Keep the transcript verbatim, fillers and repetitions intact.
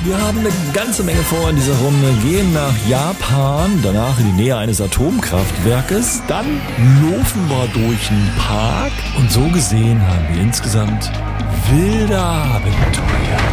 Wir haben eine ganze Menge vor in dieser Runde. Gehen nach Japan, danach in die Nähe eines Atomkraftwerkes. Dann laufen wir durch einen Park. Und so gesehen haben wir insgesamt wilde Abenteuer.